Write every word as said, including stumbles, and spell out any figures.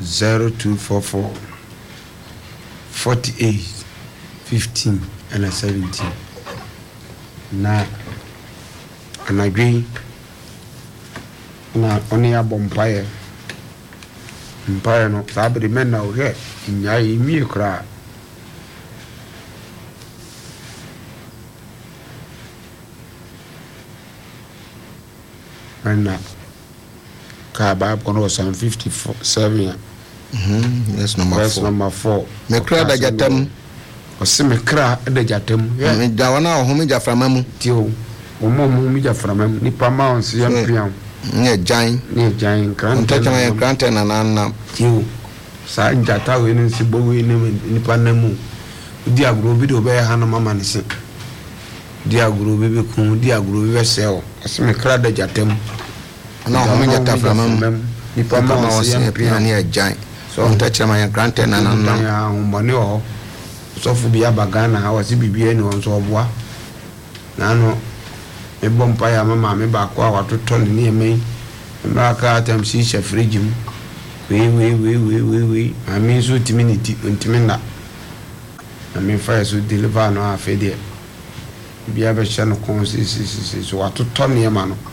zero two four four forty-eight fifteen and seventeen. Na anadwi na oni abompaye mpaye no sabri men na ohe nya imi kra ana ka ba kono one fifty-seven. Mhm, that's number that's four. number four. Me kra da jatam o se me kra da jatam ya me dawana o humi jaframa mu tio o mo mu mi jaframa mu ni pa ma on se yam piam nye jan ni jan kran on tacha me grante na na na tio sa njata we ni si bo we ni ni pa na mu di agro bi do be ha no mama ni se di agro bi be kun di agro bi be se o se me kra da jatam na o humi jaframa mu ni pa ma on se yam piam ni jan so on tacha me grante na na na ya mbone o so fu bia bagana ha wasi bibie ni on so oboa na no e bompa ya mama me ba kwa watoto ni eme na ka atam si she fridge mu we we we we we we ami so timinity ntimi na ami fa so deliver no afede bia be she no kon si si si so watoto ni ema no